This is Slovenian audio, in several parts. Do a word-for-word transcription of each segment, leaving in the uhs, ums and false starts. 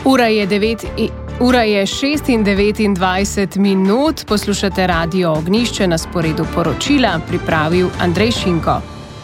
Ura je, devet, ura je šest in devetindvajset minut, poslušate Radio Ognjišče, na sporedu poročila, pripravil Andrej Šinko.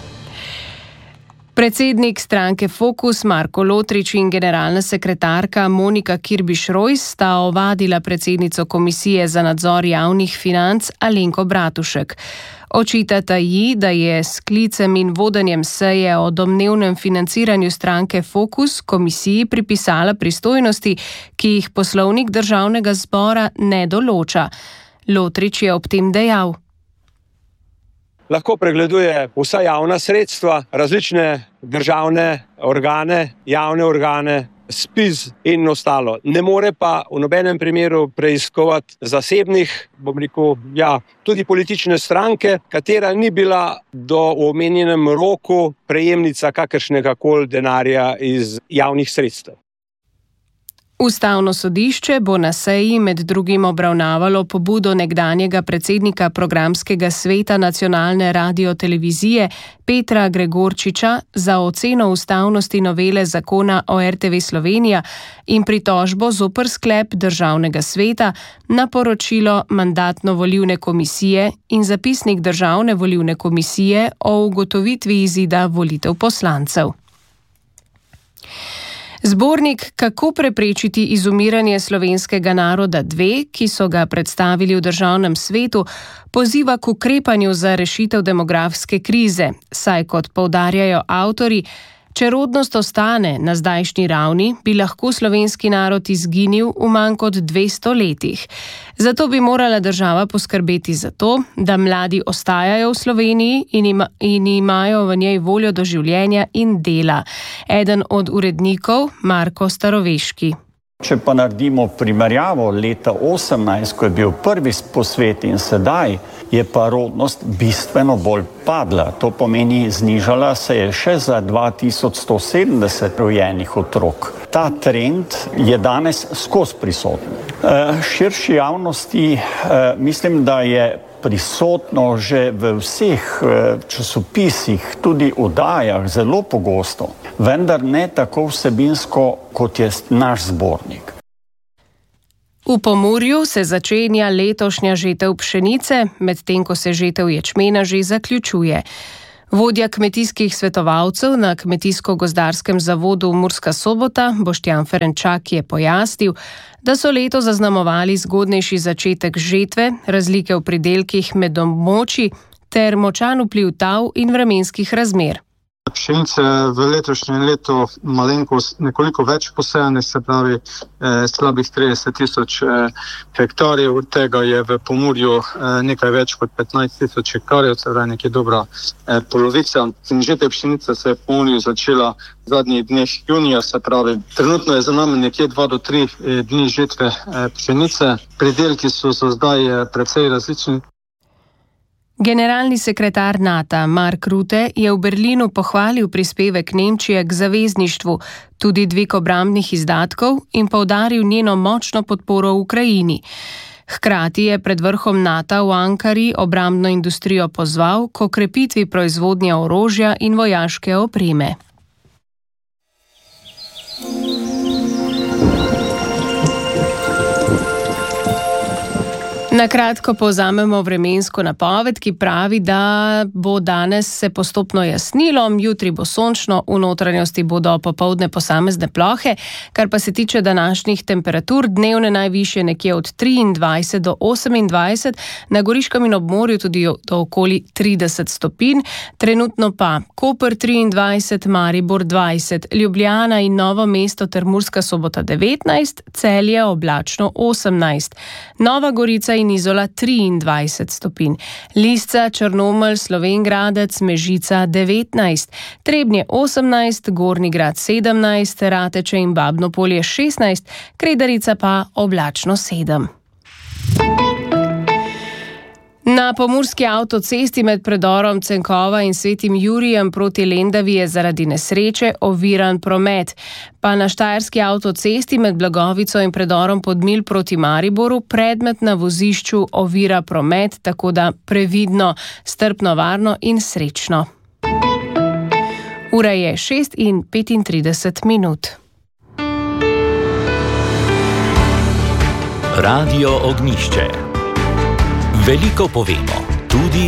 Predsednik stranke Fokus Marko Lotrič in generalna sekretarka Monika Kirbiš-Rojs sta ovadila predsednico Komisije za nadzor javnih financ Alenko Bratušek. Očitata ji, da je s sklicem in vodenjem seje o domnevnem financiranju stranke Fokus komisiji pripisala pristojnosti, ki jih poslovnik državnega zbora ne določa. Lotrič je ob tem dejal: Lahko pregleduje vsa javna sredstva, različne državne organe, javne organe, spiz in ostalo. Ne more pa v nobenem primeru preiskovati zasebnih, bom rekel, ja, tudi politične stranke, katera ni bila do omenjenem roku prejemnica kakršnega koli denarja iz javnih sredstev. Ustavno sodišče bo na seji med drugim obravnavalo pobudo nekdanjega predsednika programskega sveta nacionalne radiotelevizije Petra Gregorčiča za oceno ustavnosti novele zakona o R T V Slovenija in pritožbo zoper sklep državnega sveta na poročilo mandatno-volilne komisije in zapisnik državne volilne komisije o ugotovitvi izida volitev poslancev. Zbornik Kako preprečiti izumiranje slovenskega naroda dve, ki so ga predstavili v državnem svetu, poziva k ukrepanju za rešitev demografske krize, saj kot poudarjajo avtorji, če rodnost ostane na zdajšnji ravni, bi lahko slovenski narod izginil v manj kot dvesto letih. Zato bi morala država poskrbeti za to, da mladi ostajajo v Sloveniji in, ima, in imajo v njej voljo do življenja in dela. Eden od urednikov, Marko Staroveški. Če pa naredimo primerjavo leta osemnajst, ko je bil prvi posvet in sedaj, je pa rodnost bistveno bolj padla. To pomeni, znižala se je še za dva tisoč sto sedemdeset rojenih otrok. Ta trend je danes skozi prisoten. Širši javnosti mislim, da je prisotno že v vseh časopisih, tudi oddajah, zelo pogosto, vendar ne tako vsebinsko, kot je naš zbornik. V Pomurju se začenja letošnja žetev pšenice, medtem ko se žetev ječmena že zaključuje. Vodja kmetijskih svetovalcev na Kmetijsko-gozdarskem zavodu Murska Sobota, Boštjan Ferenčak, je pojasnil, da so leto zaznamovali zgodnejši začetek žetve, razlike v pridelkih med območji ter močan vpliv tav in vremenskih razmer. Pšenice v letošnjem letu malenkost nekoliko več posejane, se pravi eh, slabih trideset tisoč eh, hektarjev, od tega je v Pomurju eh, nekaj več kot petnajst tisoč hektarjev, se pravi nekaj dobra eh, polovica. Žetev pšenice se je v Pomurju začela v zadnjih dneh junija, se pravi trenutno je za nami nekje dva do tri eh, dni žetve eh, pšenice. Pridelki so so zdaj eh, precej različni. Generalni sekretar NATO Mark Rutte je v Berlinu pohvalil prispevek Nemčije k zavezništvu, tudi dvig obrambnih izdatkov in poudaril njeno močno podporo Ukrajini. Hkrati je pred vrhom NATO v Ankari obrambno industrijo pozval k okrepitvi proizvodnje orožja in vojaške opreme. Na kratko povzamemo vremensko napoved, ki pravi, da bo danes se postopno jasnilo, jutri bo sončno, v notranjosti bodo popoldne posamezne plohe, kar pa se tiče današnjih temperatur, dnevne najvišje nekje od triindvajset do osemindvajset, na Goriškem in ob morju tudi do okoli trideset stopinj, trenutno pa Koper triindvajset, Maribor dvajset, Ljubljana in Novo mesto ter Murska Sobota devetnajst, Celje oblačno osemnajst, Nova Gorica in Izola triindvajset stopinj, Lisca, Črnomelj, Slovenj Gradec, Mežica devetnajst, Trebnje osemnajst, Gornji Grad sedemnajst, Rateče in Babno Polje šestnajst, Kredarica pa oblačno sedem. Na pomurski avtocesti med predorom Cenkova in Svetim Jurijem proti Lendavi je zaradi nesreče oviran promet, pa na štajerski avtocesti med Blagovico in predorom Podmilj proti Mariboru predmet na vozišču ovira promet, tako da previdno, strpno, varno in srečno. Ura je šest in petintrideset minut. Radio Ognišče. Veliko povemo, tudi